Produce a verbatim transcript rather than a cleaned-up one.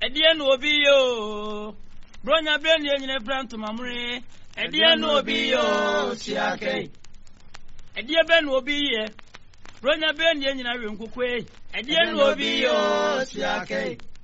Edia no obi yo. Bronya brain ye nyine brand to mamre. Edia no obi yo siake. Edia ben no obi ye. Bronya brain ye nyina we nkukwe. Edia no obi yo siake.